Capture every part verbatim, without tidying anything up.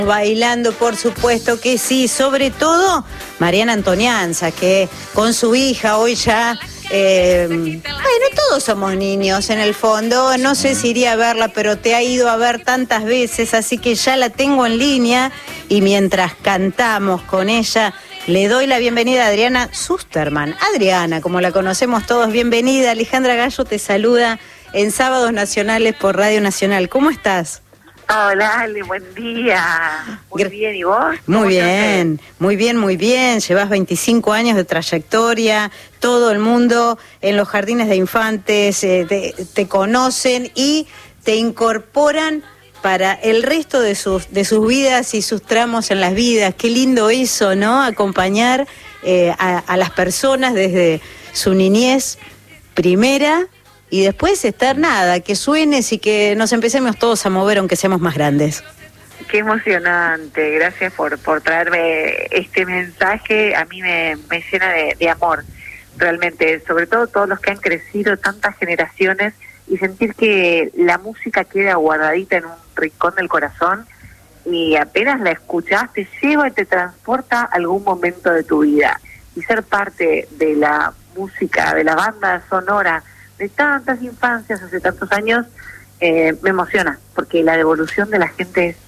Bailando, por supuesto que sí, sobre todo Mariana Antonianza, que con su hija hoy ya, eh, bueno, todos somos niños en el fondo, no sé si iría a verla, pero te ha ido a ver tantas veces, así que ya la tengo en línea y mientras cantamos con ella, le doy la bienvenida a Adriana Susterman. Adriana, como la conocemos todos, bienvenida. Alejandra Gallo te saluda en Sábados Nacionales por Radio Nacional. ¿Cómo estás? Hola, Ale, buen día. Muy bien, ¿y vos? Muy bien, muy bien, muy bien. Llevas veinticinco años de trayectoria, todo el mundo en los jardines de infantes eh, te, te conocen y te incorporan para el resto de sus, de sus vidas y sus tramos en las vidas. Qué lindo eso, ¿no? Acompañar eh, a, a las personas desde su niñez primera. Y después estar nada, que suenes y que nos empecemos todos a mover aunque seamos más grandes. Qué emocionante, gracias por, por traerme este mensaje, a mí me, me llena de, de amor, realmente, sobre todo todos los que han crecido tantas generaciones y sentir que la música queda guardadita en un rincón del corazón y apenas la escuchás te lleva y te transporta a algún momento de tu vida. Y ser parte de la música, de la banda sonora, de tantas infancias hace tantos años, eh, me emociona, porque la devolución de la gente es,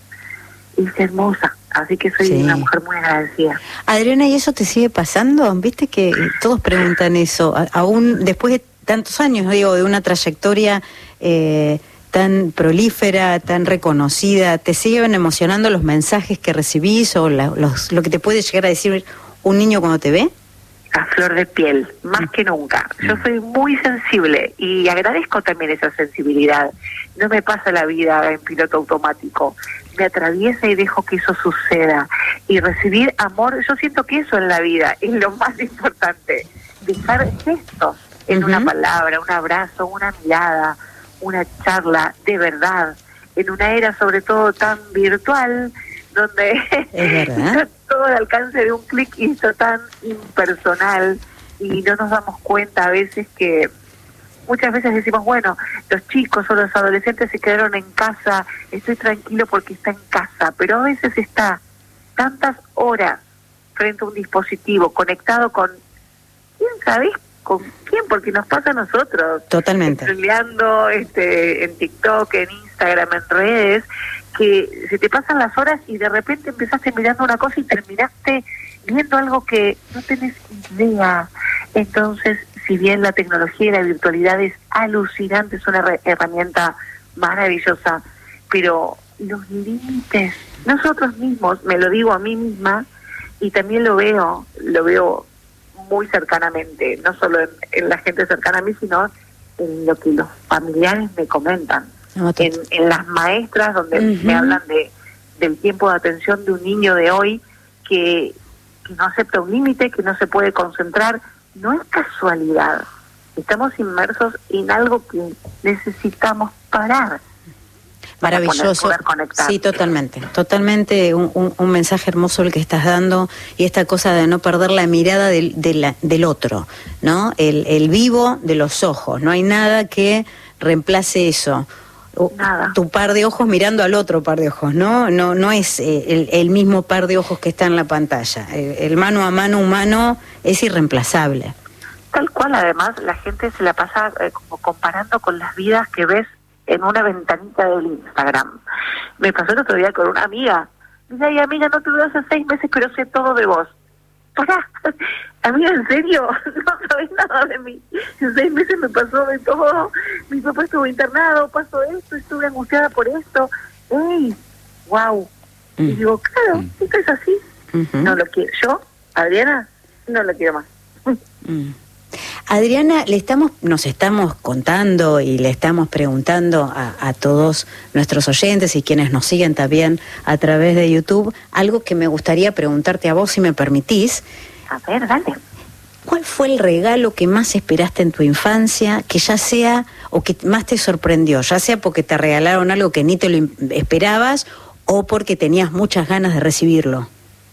es hermosa, así que soy sí. una mujer muy agradecida. Adriana, ¿y eso te sigue pasando? Viste que todos preguntan eso, aún después de tantos años, digo, de una trayectoria eh, tan prolífera, tan reconocida, ¿te siguen emocionando los mensajes que recibís o la, los, lo que te puede llegar a decir un niño cuando te ve? A flor de piel, más que nunca. Yo soy muy sensible y agradezco también esa sensibilidad. No me pasa la vida en piloto automático. Me atraviesa y dejo que eso suceda. Y recibir amor, yo siento que eso en la vida es lo más importante. Dejar gestos en uh-huh. una palabra, un abrazo, una mirada, una charla de verdad. En una era sobre todo tan virtual, donde es verdad. todo al alcance de un clic y esto tan impersonal y no nos damos cuenta a veces que muchas veces decimos, bueno, los chicos o los adolescentes se quedaron en casa, estoy tranquilo porque está en casa, pero a veces está tantas horas frente a un dispositivo conectado con, ¿quién sabe con quién? Porque nos pasa a nosotros. Totalmente. Scrolleando, este, en TikTok, en Instagram, en redes, que se te pasan las horas y de repente empezaste mirando una cosa y terminaste viendo algo que no tenés idea. Entonces, si bien la tecnología y la virtualidad es alucinante, es una herramienta maravillosa, pero los límites, nosotros mismos, me lo digo a mí misma y también lo veo, lo veo muy cercanamente, no solo en, en la gente cercana a mí, sino en lo que los familiares me comentan. No, en, en las maestras donde uh-huh. me hablan de del tiempo de atención de un niño de hoy que, que no acepta un límite, que no se puede concentrar. No es casualidad, estamos inmersos en algo que necesitamos parar. Maravilloso, poder, poder sí, totalmente, totalmente un, un, un mensaje hermoso el que estás dando y esta cosa de no perder la mirada del, de la, del otro, ¿no? El, el vivo de los ojos, no hay nada que reemplace eso. Nada. Tu par de ojos mirando al otro par de ojos, ¿no? No, no es eh, el, el mismo par de ojos que está en la pantalla. El, el mano a mano humano es irreemplazable. Tal cual, además, la gente se la pasa eh, como comparando con las vidas que ves en una ventanita del Instagram. Me pasó el otro día con una amiga. Dice, ay, amiga, no te veo hace seis meses, pero sé todo de vos. Pará, amiga, ¿en serio? No sabés nada de mí. En seis meses me pasó de todo. Mi papá estuvo internado, pasó esto, estuve angustiada por esto. ¡Ey! ¡Wow! Mm. Y digo, claro, mm. esto es así. Uh-huh. No lo quiero. Yo, Adriana, no lo quiero más. Mm. Adriana, le estamos, nos estamos contando y le estamos preguntando a, a todos nuestros oyentes y quienes nos siguen también a través de YouTube, algo que me gustaría preguntarte a vos, si me permitís. A ver, dale. ¿Cuál fue el regalo que más esperaste en tu infancia, que ya sea, o que más te sorprendió, ya sea porque te regalaron algo que ni te lo esperabas o porque tenías muchas ganas de recibirlo?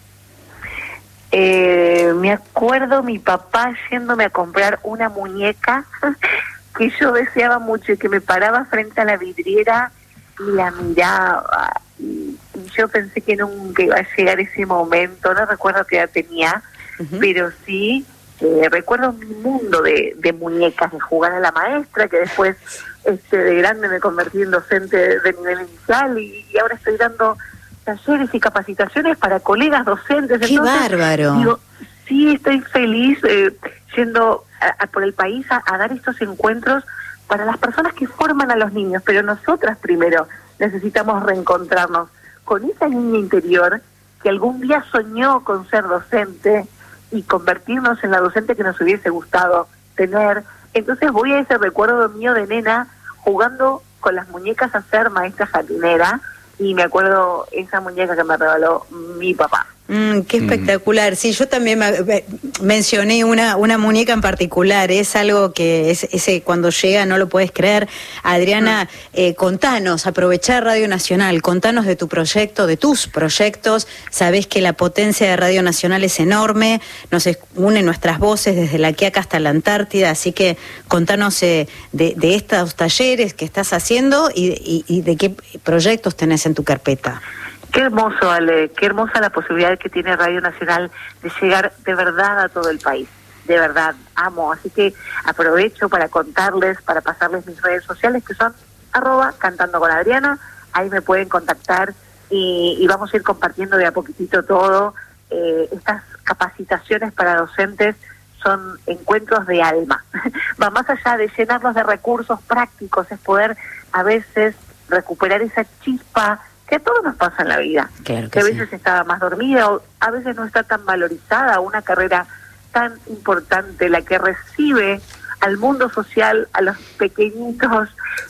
Eh, me acuerdo mi papá yéndome a comprar una muñeca que yo deseaba mucho y que me paraba frente a la vidriera y la miraba, y, y yo pensé que nunca iba a llegar ese momento, no recuerdo qué edad tenía, uh-huh. pero sí, eh, recuerdo mi mundo de, de muñecas, de jugar a la maestra, que después este de grande me convertí en docente de, de nivel inicial, y, y ahora estoy dando talleres y capacitaciones para colegas docentes. ¡Qué Entonces, bárbaro! Digo, sí, estoy feliz eh, yendo a, a por el país a, a dar estos encuentros para las personas que forman a los niños, pero nosotras primero necesitamos reencontrarnos con esa niña interior que algún día soñó con ser docente y convertirnos en la docente que nos hubiese gustado tener. Entonces voy a ese recuerdo mío de nena jugando con las muñecas a ser maestra jardinera, y me acuerdo esa muñeca que me regaló mi papá. Mm, qué espectacular. Sí, yo también me, me, mencioné una una muñeca en particular. Es algo que es, ese cuando llega no lo puedes creer. Adriana, mm. eh, contanos, aprovechar Radio Nacional, contanos de tu proyecto, de tus proyectos. Sabés que la potencia de Radio Nacional es enorme, nos une nuestras voces desde la Quiaca hasta la Antártida, así que contanos eh, de, de estos talleres que estás haciendo y, y, y de qué proyectos tenés en tu carpeta. Qué hermoso, Ale, qué hermosa la posibilidad que tiene Radio Nacional de llegar de verdad a todo el país, de verdad, amo, así que aprovecho para contarles, para pasarles mis redes sociales, que son arroba cantando con Adriana, ahí me pueden contactar y, y vamos a ir compartiendo de a poquitito todo. Eh, estas capacitaciones para docentes son encuentros de alma, va más allá de llenarlos de recursos prácticos, es poder a veces recuperar esa chispa que a todos nos pasa en la vida, claro que, que a sí. veces está más dormida o a veces no está tan valorizada una carrera tan importante, la que recibe al mundo social, a los pequeñitos,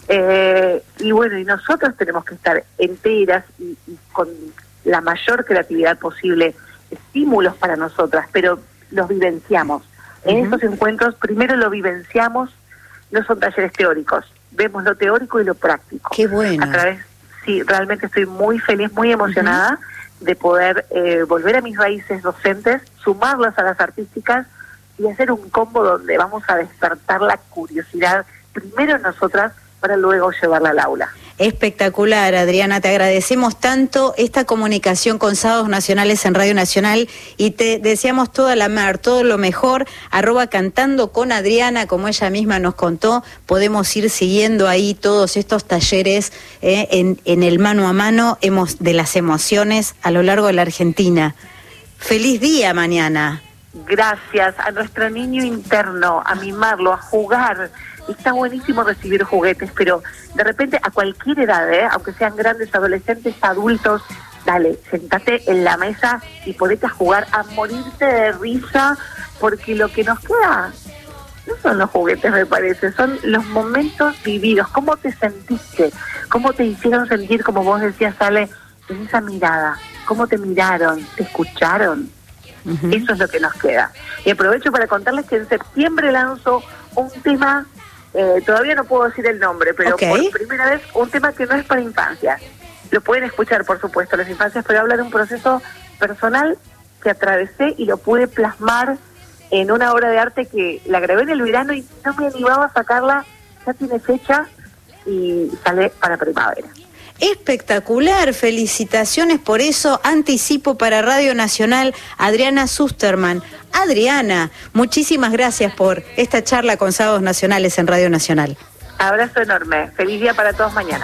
eh, y bueno, y nosotros tenemos que estar enteras y, y con la mayor creatividad posible, estímulos para nosotras, pero los vivenciamos. Uh-huh. En estos encuentros primero lo vivenciamos, no son talleres teóricos, vemos lo teórico y lo práctico. Qué bueno. A través Sí, realmente estoy muy feliz, muy emocionada uh-huh. de poder eh, volver a mis raíces docentes, sumarlas a las artísticas y hacer un combo donde vamos a despertar la curiosidad, primero en nosotras, para luego llevarla al aula. Espectacular, Adriana, te agradecemos tanto esta comunicación con Sábados Nacionales en Radio Nacional y te deseamos toda la mar, todo lo mejor, arroba cantando con Adriana, como ella misma nos contó, podemos ir siguiendo ahí todos estos talleres eh, en, en el mano a mano hemos, de las emociones a lo largo de la Argentina. ¡Feliz día mañana! Gracias a nuestro niño interno, a mimarlo, a jugar. Está buenísimo recibir juguetes, pero de repente a cualquier edad, ¿eh? Aunque sean grandes, adolescentes, adultos, dale, sentate en la mesa y ponete a jugar, a morirte de risa, porque lo que nos queda no son los juguetes, me parece, son los momentos vividos, cómo te sentiste, cómo te hicieron sentir, como vos decías, Ale, en esa mirada, cómo te miraron, te escucharon. Uh-huh. Eso es lo que nos queda. Y aprovecho para contarles que en septiembre lanzo un tema, eh, todavía no puedo decir el nombre, pero okay. por primera vez un tema que no es para infancias. Lo pueden escuchar, por supuesto, las infancias, pero habla de un proceso personal que atravesé y lo pude plasmar en una obra de arte que la grabé en el verano y no me animaba a sacarla, ya tiene fecha y sale para primavera. Espectacular, felicitaciones por eso, anticipo para Radio Nacional, Adriana Susterman. Adriana, muchísimas gracias por esta charla con Sábados Nacionales en Radio Nacional. Abrazo enorme, feliz día para todos mañana.